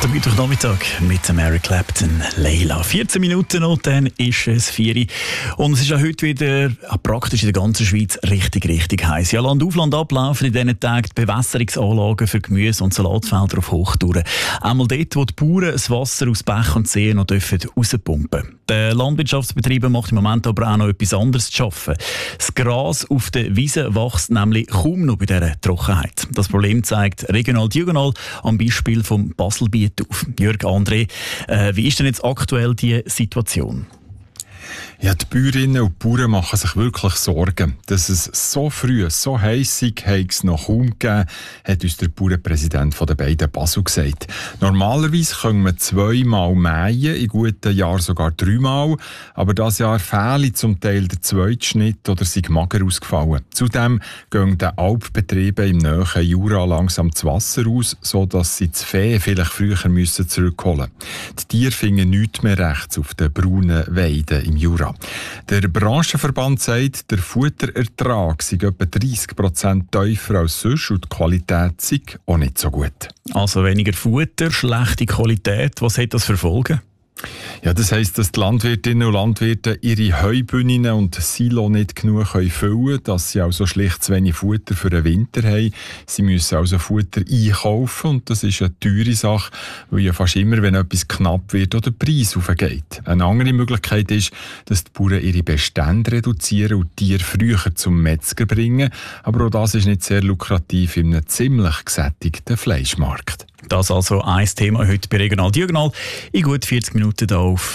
Der Mittwochnachmittag mit Mary Clapton, Leila. 14 Minuten noch, dann ist es 4 Uhr. Und es ist ja heute wieder praktisch in der ganzen Schweiz richtig heiß. Ja, Land auf, Land ab laufen in diesen Tagen die Bewässerungsanlagen für Gemüse- und Salatfelder auf Hochtouren. Einmal dort, wo die Bauern das Wasser aus Bächen und Seen noch rauspumpen dürfen. Der Landwirtschaftsbetrieb macht im Moment aber auch noch etwas anderes zu arbeiten. Das Gras auf der Wiese wächst nämlich kaum noch bei dieser Trockenheit. Das Problem zeigt regional diagonal am Beispiel vom Baselbiet auf. Jörg André, wie ist denn jetzt aktuell die Situation? Ja, die Bäuerinnen und Bauern machen sich wirklich Sorgen. Dass es so früh, so heiß ist, hat es noch kaum gegeben, hat uns der Bauernpräsident von den beiden Basel gesagt. Normalerweise können wir 2-mal mähen, in guten Jahren sogar 3-mal. Aber dieses Jahr fehle zum Teil der zweite Schnitt oder sind mager ausgefallen. Zudem gehen den Alpbetrieben im nahen Jura langsam das Wasser aus, sodass sie das Vieh vielleicht früher müssen zurückholen müssen. Die Tiere finden nichts mehr rechts auf den braunen Weiden im Jura. Der Branchenverband sagt, der Futterertrag sei etwa 30% tiefer als sonst und die Qualität sei auch nicht so gut. Also weniger Futter, schlechte Qualität, was hat das für Folgen? Ja, das heisst, dass die Landwirtinnen und Landwirte ihre Heubühnen und Silo nicht genug füllen können, dass sie also schlicht zu wenig Futter für den Winter haben. Sie müssen also Futter einkaufen und das ist eine teure Sache, weil ja fast immer, wenn etwas knapp wird, oder der Preis hochgeht. Eine andere Möglichkeit ist, dass die Bauern ihre Bestände reduzieren und die Tiere früher zum Metzger bringen. Aber auch das ist nicht sehr lukrativ in einem ziemlich gesättigten Fleischmarkt. Das also ein Thema heute bei Regional Diagonal. In gut 40 Minuten hier auf